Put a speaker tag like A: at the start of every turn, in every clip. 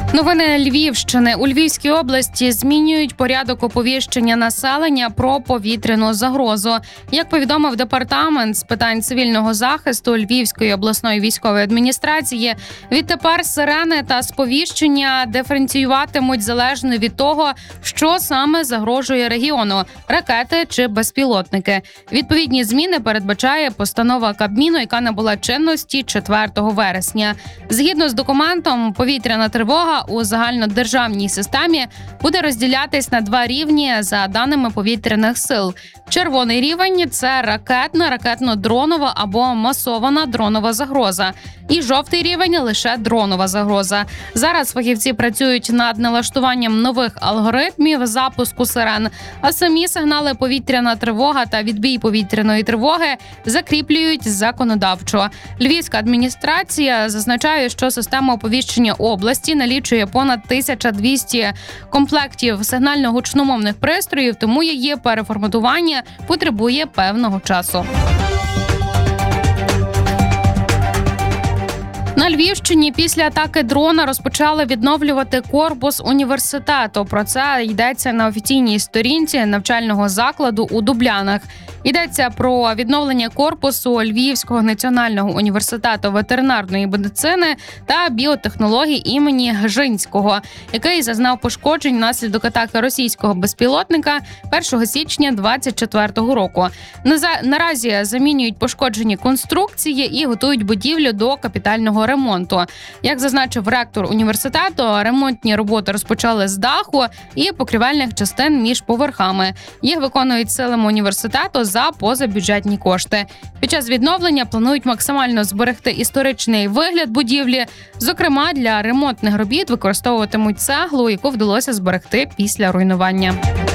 A: Новини Львівщини. У Львівській області змінюють порядок оповіщення населення про повітряну загрозу. Як повідомив департамент з питань цивільного захисту Львівської обласної військової адміністрації, відтепер сирени та сповіщення диференціюватимуть залежно від того, що саме загрожує регіону – ракети чи безпілотники. Відповідні зміни передбачає постанова Кабміну, яка набула чинності 4 вересня. Згідно з документом, повітряна тривога у загальнодержавній системі буде розділятись на два рівні за даними повітряних сил. Червоний рівень – це ракетна, ракетно-дронова або масована дронова загроза. І жовтий рівень – лише дронова загроза. Зараз фахівці працюють над налаштуванням нових алгоритмів запуску сирен, а самі сигнали повітряна тривога та відбій повітряної тривоги закріплюють законодавчо. Львівська адміністрація зазначає, що система оповіщення області налічує понад 1200 комплектів сигнально-гучномовних пристроїв, тому її переформатування потребує певного часу. На Львівщині після атаки дрона розпочали відновлювати корпус університету. Про це йдеться на офіційній сторінці навчального закладу у Дублянах. Йдеться про відновлення корпусу Львівського національного університету ветеринарної медицини та біотехнологій імені Гжинського, який зазнав пошкоджень внаслідок атаки російського безпілотника 1 січня 2024 року. Наразі замінюють пошкоджені конструкції і готують будівлю до капітального ремонту. Як зазначив ректор університету, ремонтні роботи розпочали з даху і покрівельних частин між поверхами. Їх виконують силами університету за позабюджетні кошти. Під час відновлення планують максимально зберегти історичний вигляд будівлі. Зокрема, для ремонтних робіт використовуватимуть цеглу, яку вдалося зберегти після руйнування.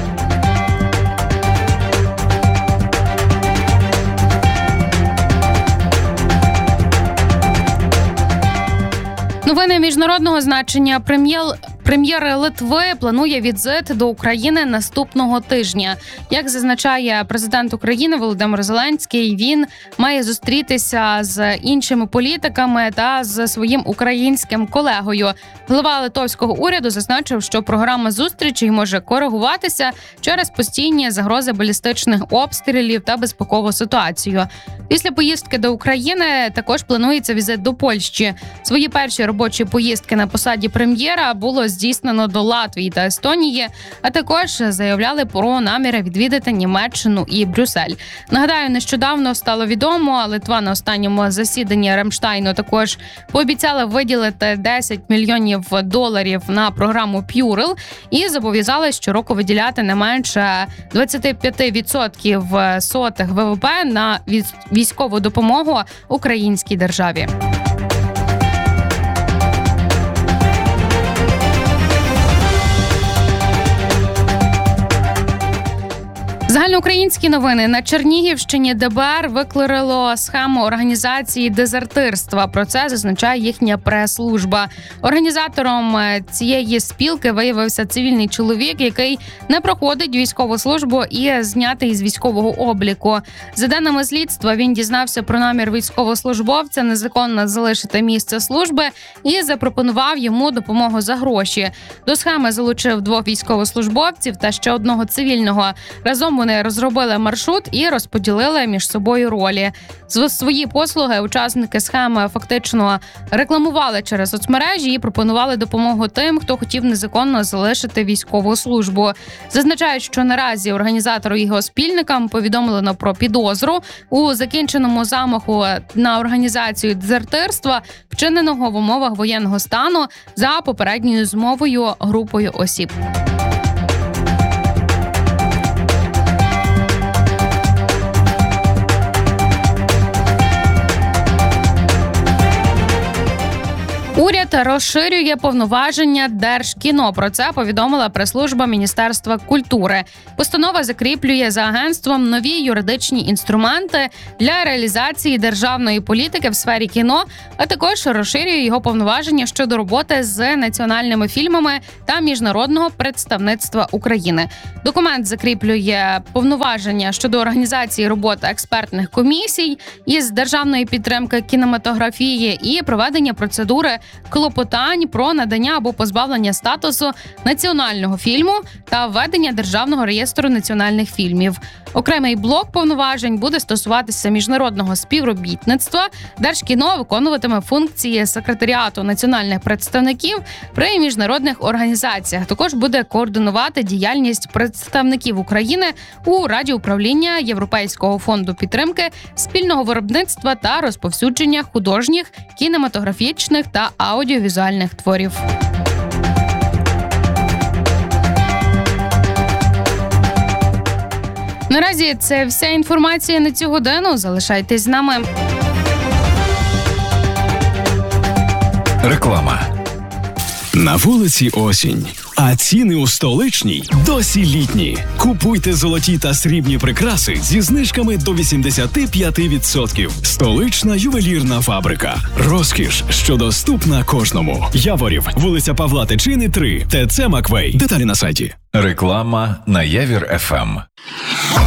A: Новини міжнародного значення. Прем'єр Литви планує візит до України наступного тижня. Як зазначає президент України Володимир Зеленський, він має зустрітися з іншими політиками та з своїм українським колегою. Глава литовського уряду зазначив, що програма зустрічей може коригуватися через постійні загрози балістичних обстрілів та безпекову ситуацію. Після поїздки до України також планується візит до Польщі. Свої перші робочі поїздки на посаді прем'єра було здійснено до Латвії та Естонії, а також заявляли про наміри відвідати Німеччину і Брюссель. Нагадаю, нещодавно стало відомо, Литва на останньому засіданні Рамштайну також пообіцяла виділити $10 мільйонів на програму П'юрл і зобов'язалась щороку виділяти не менше 25% сотих ВВП на військову допомогу українській державі. Загальноукраїнські новини. На Чернігівщині ДБР викрило схему організації дезертирства. Про це зазначає їхня прес-служба. Організатором цієї спілки виявився цивільний чоловік, який не проходить військову службу і знятий з військового обліку. За даними слідства, він дізнався про намір військовослужбовця незаконно залишити місце служби і запропонував йому допомогу за гроші. До схеми залучив 2 військовослужбовців та ще 1 цивільного. Разом вони розробили маршрут і розподілили між собою ролі. За свої послуги учасники схеми фактично рекламували через соцмережі і пропонували допомогу тим, хто хотів незаконно залишити військову службу. Зазначають, що наразі організатору і його спільникам повідомлено про підозру у закінченому замаху на організацію дезертирства, вчиненого в умовах воєнного стану за попередньою змовою групою осіб. Уряд розширює повноваження Держкіно. Про це повідомила прес-служба Міністерства культури. Постанова закріплює за агентством нові юридичні інструменти для реалізації державної політики в сфері кіно, а також розширює його повноваження щодо роботи з національними фільмами та міжнародного представництва України. Документ закріплює повноваження щодо організації роботи експертних комісій із державної підтримки кінематографії і проведення процедури клопотань про надання або позбавлення статусу національного фільму та введення Державного реєстру національних фільмів. Окремий блок повноважень буде стосуватися міжнародного співробітництва. Держкіно виконуватиме функції секретаріату національних представників при міжнародних організаціях. Також буде координувати діяльність представників України у Раді управління Європейського фонду підтримки спільного виробництва та розповсюдження художніх, кінематографічних та аудіовізуальних творів. Наразі це вся інформація на цю годину. Залишайтесь з нами.
B: Реклама. На вулиці осінь, а ціни у столичній досі літні. Купуйте золоті та срібні прикраси зі знижками до 85%. Столична ювелірна фабрика. Розкіш, що доступна кожному. Яворів, вулиця Павла Тичини, 3, ТЦ Маквей. Деталі на сайті.
C: Реклама на Явір ФМ.